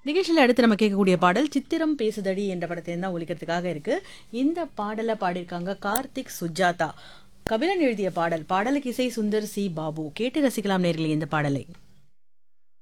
நிகழ்ச்சியில் அடுத்து நம்ம கேட்கக்கூடிய பாடல் சித்திரம் பேசுதடி என்ற படத்திலிருந்து தான் ஒலிக்கிறதுக்காக இருக்கு. இந்த பாடலை பாடியிருக்காங்க கார்த்திக், சுஜாதா. கபிலன் எழுதிய பாடல். பாடலுக்கு இசை சுந்தர் சி பாபு. கேட்டு ரசிக்கலாம் நேர்களே இந்த பாடலை.